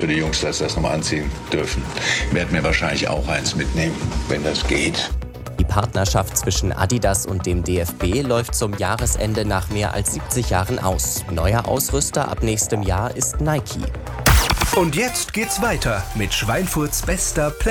für die Jungs, dass sie das nochmal anziehen dürfen. Werden mir wahrscheinlich auch eins mitnehmen, wenn das geht. Die Partnerschaft zwischen Adidas und dem DFB läuft zum Jahresende nach mehr als 70 Jahren aus. Neuer Ausrüster ab nächstem Jahr ist Nike. Und jetzt geht's weiter mit Schweinfurts bester